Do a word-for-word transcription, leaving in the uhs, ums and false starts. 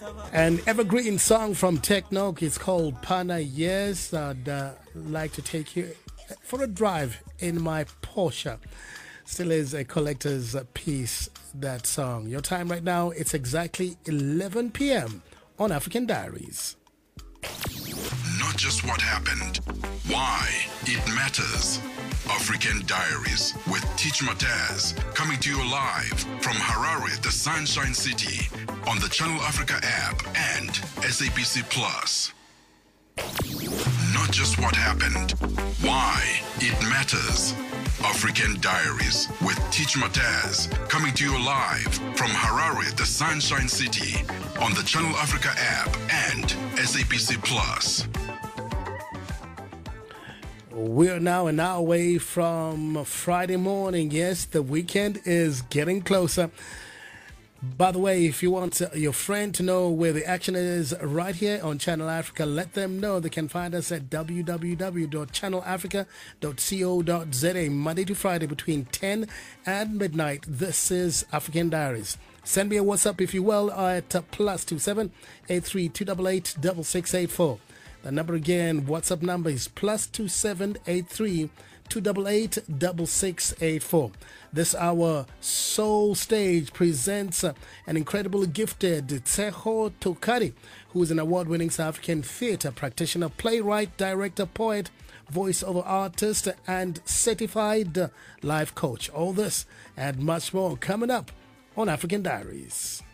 An evergreen song from Technoke is called Pana. Yes, I'd uh, like to take you for a drive in my Porsche. Still is a collector's piece, that song. Your time right now, it's exactly eleven p.m. on African Diaries. Not just what happened, why it matters. African Diaries with Teach Mataz, coming to you live from Harare, the Sunshine City, on the Channel Africa app and S A B C Plus. Not just what happened, why it matters. African Diaries with Teach Mataz, coming to you live from Harare, the Sunshine City, on the Channel Africa app and S A B C Plus. We're now an hour away from Friday morning. Yes, the weekend is getting closer. By the way, if you want your friend to know where the action is right here on Channel Africa, let them know. They can find us at w w w dot channel africa dot co dot z a, Monday to Friday between ten and midnight. This is African Diaries. Send me a WhatsApp, if you will, at plus two seven eight three two eight eight six six eight four. The number again, WhatsApp number is plus two seven eight three two eight eight six six eight four. This hour, Soul Stage presents uh, an incredibly gifted Tseho Tokari, who is an award-winning South African theatre practitioner, playwright, director, poet, voiceover artist, and certified uh, life coach. All this and much more coming up on African Diaries.